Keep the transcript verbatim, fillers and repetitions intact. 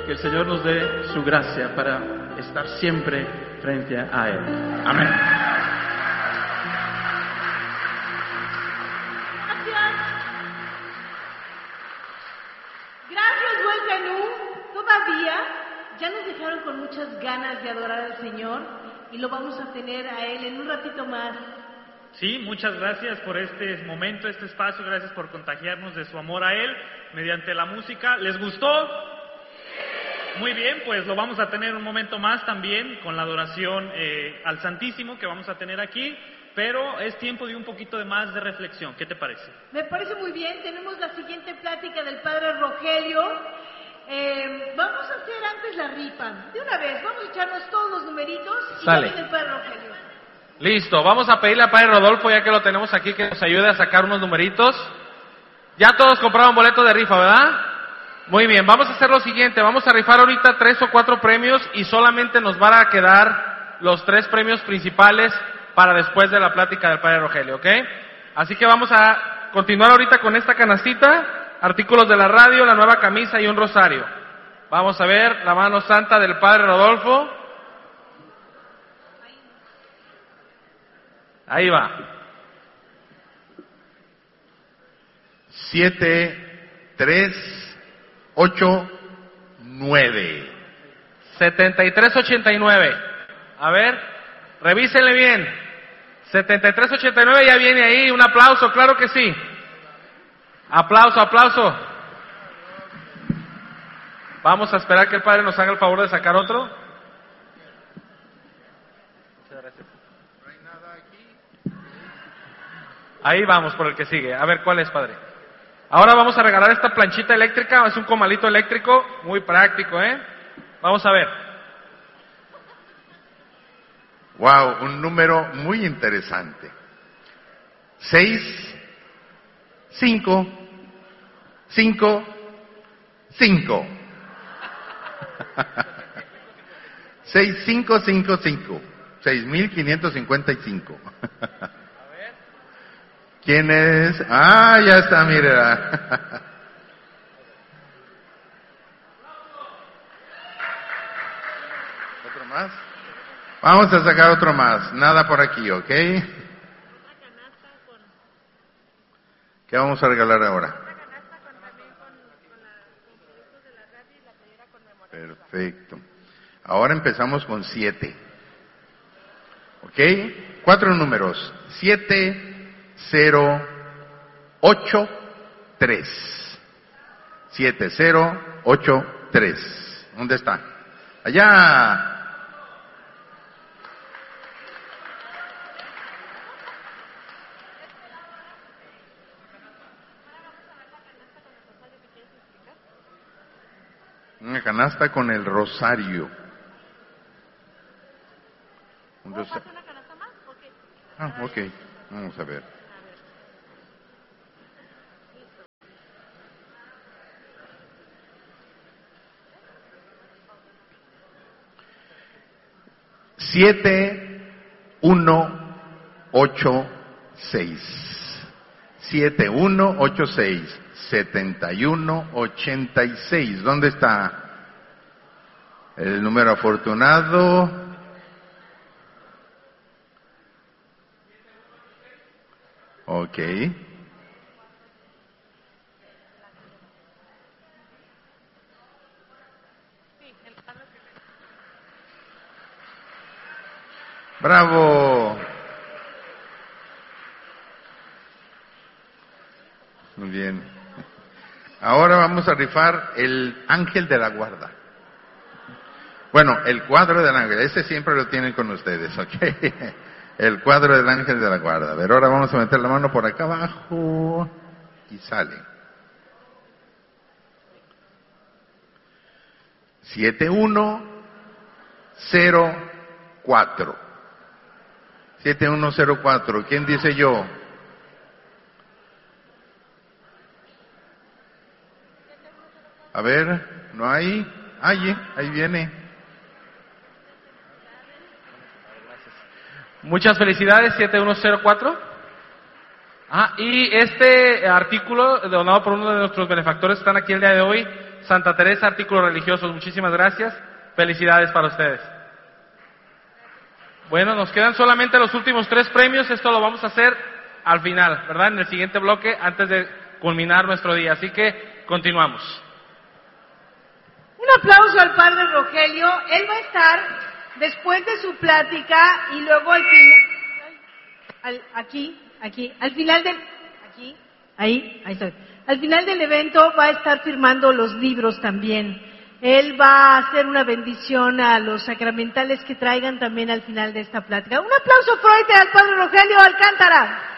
Que el Señor nos dé su gracia para estar siempre frente a Él. Amén. Gracias. Gracias, buen Canú. Todavía ya nos dejaron con muchas ganas de adorar al Señor y lo vamos a tener a Él en un ratito más. Sí, muchas gracias por este momento, este espacio, gracias por contagiarnos de su amor a Él mediante la música. ¿Les gustó? Muy bien, pues lo vamos a tener un momento más también con la adoración eh, al Santísimo que vamos a tener aquí, pero es tiempo de un poquito de más de reflexión. ¿Qué te parece? Me parece muy bien, tenemos la siguiente plática del Padre Rogelio. Eh, vamos a hacer antes la rifa. De una vez, vamos a echarnos todos los numeritos y ya viene el Padre Rogelio. Listo, vamos a pedirle al Padre Rodolfo, ya que lo tenemos aquí, que nos ayude a sacar unos numeritos. Ya todos compraron boleto de rifa, ¿verdad? Muy bien, vamos a hacer lo siguiente, vamos a rifar ahorita tres o cuatro premios y solamente nos van a quedar los tres premios principales para después de la plática del Padre Rogelio, ¿ok? Así que vamos a continuar ahorita con esta canastita, artículos de la radio, la nueva camisa y un rosario. Vamos a ver la mano santa del Padre Rodolfo. Ahí va. Siete, tres, ocho, nueve. setenta y tres ochenta y nueve. A ver, revísenle bien. setenta y tres ochenta y nueve ya viene ahí. Un aplauso, claro que sí. Aplauso, aplauso. Vamos a esperar que el Padre nos haga el favor de sacar otro. Ahí vamos por el que sigue. A ver, ¿cuál es, Padre? Ahora vamos a regalar esta planchita eléctrica. Es un comalito eléctrico. Muy práctico, ¿eh? Vamos a ver. Wow, un número muy interesante. Seis, cinco, cinco, cinco. Seis, cinco, cinco, cinco. Seis mil quinientos cincuenta y cinco. ¿Quién es? Ah, ya está, mira. ¿Otro más? Vamos a sacar otro más. Nada por aquí, ¿ok? ¿Qué vamos a regalar ahora? Perfecto. Ahora empezamos con siete. ¿Ok? Cuatro números. Siete, cero, ocho, tres. Siete, cero, ocho, tres. ¿Dónde está? Allá. Una canasta con el rosario. Un rosa- Ah, ok. Vamos a ver. Siete, uno, ocho, seis. Siete, uno, ocho, seis. Setenta y uno, ochenta y seis. ¿Dónde está el número afortunado? Ok. ¡Bravo! Muy bien. Ahora vamos a rifar el ángel de la guarda. Bueno, el cuadro del ángel. Ese siempre lo tienen con ustedes, ¿ok? El cuadro del ángel de la guarda. A ver, ahora vamos a meter la mano por acá abajo y sale. Siete, uno, cero, cuatro. Siete, uno, cero, cuatro. ¿Quién dice yo? A ver, ¿no hay? Ahí, ahí viene. Muchas felicidades, siete uno cero cuatro. Ah, y este artículo donado por uno de nuestros benefactores que están aquí el día de hoy, Santa Teresa, artículos religiosos. Muchísimas gracias. Felicidades para ustedes. Bueno, nos quedan solamente los últimos tres premios. Esto lo vamos a hacer al final, ¿verdad? En el siguiente bloque, antes de culminar nuestro día. Así que continuamos. Un aplauso al padre Rogelio. Él va a estar después de su plática y luego al final, al, aquí, aquí, al final del, aquí, ahí, ahí estoy. Al final del evento va a estar firmando los libros también. Él va a hacer una bendición a los sacramentales que traigan también al final de esta plática. Un aplauso fuerte al padre Rogelio Alcántara.